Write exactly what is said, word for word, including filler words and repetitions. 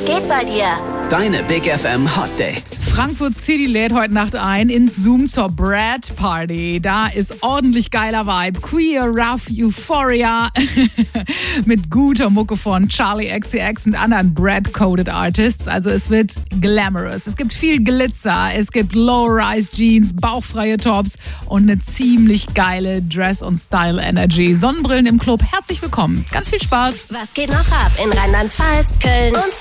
geht bei dir? Deine Big F M Hot Dates. Frankfurt City lädt heute Nacht ein ins Zoom zur Brad Party. Da ist ordentlich geiler Vibe. Queer, rough, Euphoria. Mit guter Mucke von Charlie X C X und anderen Brad-coded Artists. Also es wird glamorous. Es gibt viel Glitzer. Es gibt Low-Rise-Jeans, bauchfreie Tops und eine ziemlich geile Dress- und Style-Energy. Sonnenbrillen im Club. Herzlich willkommen. Ganz viel Spaß. Was geht noch ab in Rheinland-Pfalz, Köln und